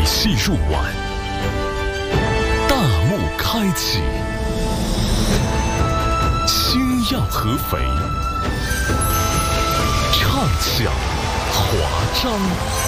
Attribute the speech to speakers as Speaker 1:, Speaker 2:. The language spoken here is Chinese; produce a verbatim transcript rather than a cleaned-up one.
Speaker 1: 戏入晚，大幕开启，星耀合肥，畅享华章。